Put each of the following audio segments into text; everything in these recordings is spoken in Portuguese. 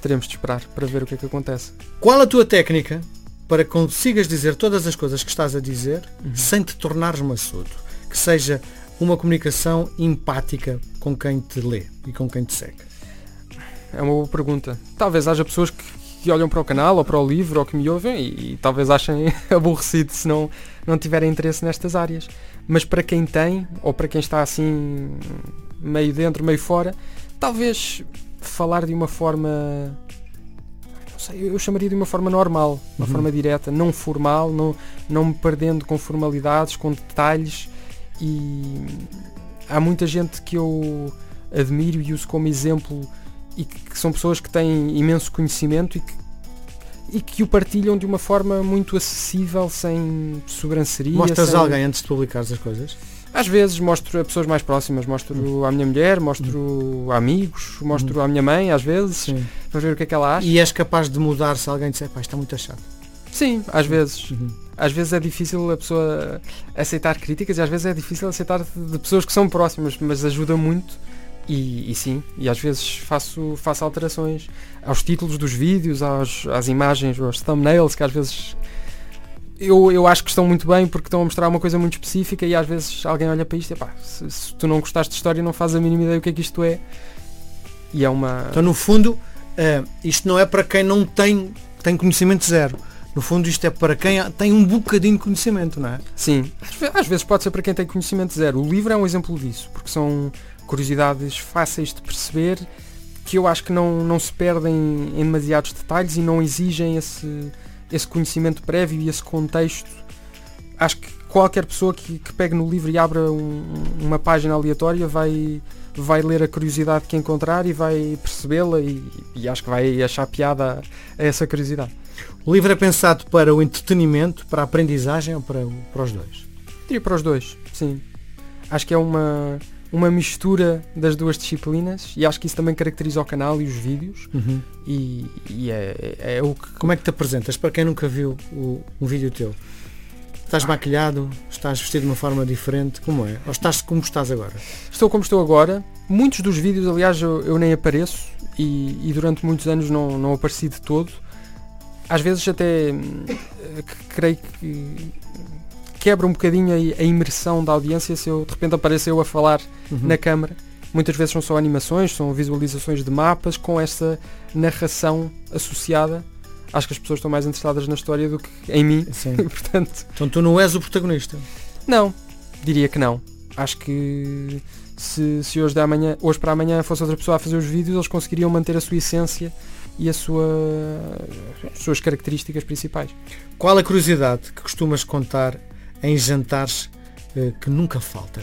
teremos de esperar para ver o que é que acontece. Qual a tua técnica para que consigas dizer todas as coisas que estás a dizer sem te tornares maçudo? Que seja uma comunicação empática com quem te lê e com quem te segue. É uma boa pergunta. Talvez haja pessoas que olham para o canal ou para o livro ou que me ouvem e talvez achem aborrecido se não tiverem interesse nestas áreas. Mas para quem tem, ou para quem está assim meio dentro, meio fora, talvez falar de uma forma, não sei, eu chamaria de uma forma normal, uma forma direta, não formal, não me perdendo com formalidades, com detalhes. E há muita gente que eu admiro e uso como exemplo e que são pessoas que têm imenso conhecimento e que o partilham de uma forma muito acessível, sem sobranceria. Mostras alguém antes de publicares as coisas? Às vezes mostro a pessoas mais próximas, mostro à minha mulher, mostro a amigos, mostro à minha mãe, às vezes, para ver o que é que ela acha. E és capaz de mudar se alguém disser, pá, isto está muito chato? Sim, às vezes. Às vezes é difícil a pessoa aceitar críticas e às vezes é difícil aceitar de pessoas que são próximas, mas ajuda muito. E sim, e às vezes faço alterações aos títulos dos vídeos, às imagens, aos thumbnails, que às vezes eu acho que estão muito bem porque estão a mostrar uma coisa muito específica e às vezes alguém olha para isto e pá, se tu não gostaste de história não fazes a mínima ideia o que é que isto é. E é uma... Então no fundo, isto não é para quem não tem conhecimento zero. No fundo isto é para quem tem um bocadinho de conhecimento, não é? Sim, às vezes pode ser para quem tem conhecimento zero. O livro é um exemplo disso, porque são curiosidades fáceis de perceber que eu acho que não se perdem em demasiados detalhes e não exigem esse conhecimento prévio e esse contexto. Acho que qualquer pessoa que pegue no livro e abra uma página aleatória vai ler a curiosidade que encontrar e vai percebê-la e acho que vai achar piada a essa curiosidade. O livro é pensado para o entretenimento, para a aprendizagem ou para os dois? Diria para os dois, sim. Acho que é uma mistura das duas disciplinas e acho que isso também caracteriza o canal e os vídeos. E é o que... Como é que te apresentas? Para quem nunca viu um vídeo teu, estás maquilhado? Estás vestido de uma forma diferente? Como é? Ou estás como estás agora? Estou como estou agora. Muitos dos vídeos, aliás, eu nem apareço e durante muitos anos não apareci de todo. Às vezes até creio que quebra um bocadinho a imersão da audiência se eu de repente apareço eu a falar na câmara. Muitas vezes são só animações, são visualizações de mapas com essa narração associada. Acho que as pessoas estão mais interessadas na história do que em mim. Sim. Portanto, então tu não és o protagonista? Não, diria que não. Acho que se hoje para amanhã fosse outra pessoa a fazer os vídeos, eles conseguiriam manter a sua essência e as suas características principais. Qual a curiosidade que costumas contar em jantares que nunca falta?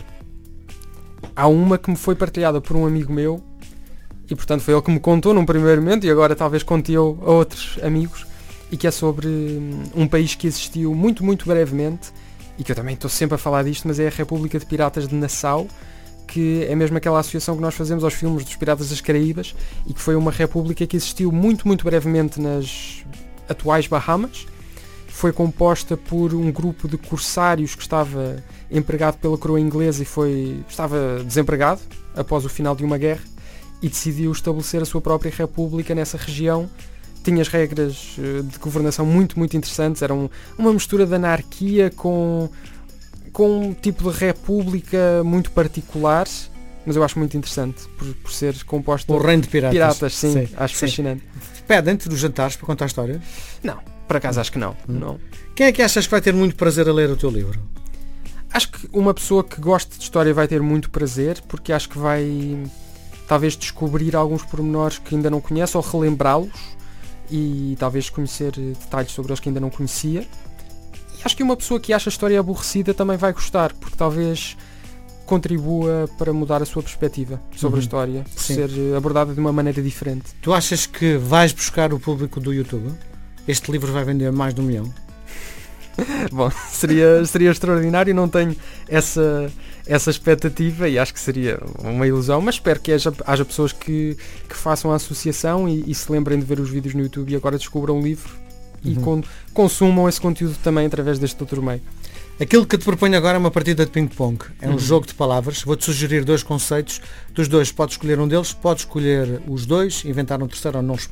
Há uma que me foi partilhada por um amigo meu e portanto foi ele que me contou num primeiro momento e agora talvez conte eu a outros amigos, e que é sobre um país que existiu muito, muito brevemente e que eu também estou sempre a falar disto, mas é a República de Piratas de Nassau, que é mesmo aquela associação que nós fazemos aos filmes dos Piratas das Caraíbas, e que foi uma república que existiu muito, muito brevemente nas atuais Bahamas. Foi composta por um grupo de corsários que estava empregado pela coroa inglesa e estava desempregado após o final de uma guerra e decidiu estabelecer a sua própria república nessa região. Tinha as regras de governação muito, muito interessantes. Eram uma mistura de anarquia com um tipo de república muito particular, mas eu acho muito interessante por ser composto o reino de piratas. Sim, acho fascinante. Pedem-te dos jantares para contar a história? Não, por acaso acho que não. Quem é que achas que vai ter muito prazer a ler o teu livro? Acho que uma pessoa que gosta de história vai ter muito prazer, porque acho que vai talvez descobrir alguns pormenores que ainda não conhece ou relembrá-los e talvez conhecer detalhes sobre eles que ainda não conhecia. Acho que uma pessoa que acha a história aborrecida também vai gostar, porque talvez contribua para mudar a sua perspectiva sobre a história, por ser abordada de uma maneira diferente. Tu achas que vais buscar o público do YouTube? Este livro vai vender mais de 1 milhão? Bom, seria extraordinário, não tenho essa expectativa e acho que seria uma ilusão, mas espero que haja pessoas que façam a associação e se lembrem de ver os vídeos no YouTube e agora descubram o livro e consumam esse conteúdo também através deste outro meio. Aquilo que te proponho agora é uma partida de ping-pong. É um jogo de palavras. Vou-te sugerir 2 conceitos. Dos 2 podes escolher um deles, podes escolher os 2, inventar um terceiro ou não